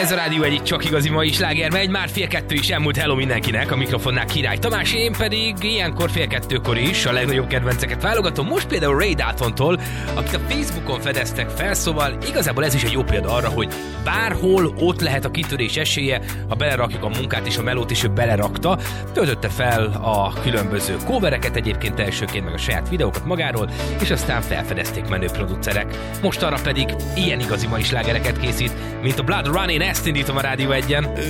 Ez a Rádió egyik csak igazi mai sláger megy, már 1:30 is elmúlt. Hello mindenkinek, a mikrofonnál Király Tamás, én pedig ilyenkor 1:30-kor is a legnagyobb kedvenceket válogatom. Most például Ray Daltontól, akit a Facebookon fedeztek fel, szóval igazából ez is egy jó példa arra, hogy bárhol ott lehet a kitörés esélye, ha belerakjuk a munkát és a melót, és ő belerakta. Töltötte fel a különböző covereket, egyébként elsőként meg a saját videókat magáról, és aztán felfedezték menő producerek. Most arra pedig ilyen igazi mai slágereket készít, mint a Blood Running. Ezt indítom a Rádió 1-en.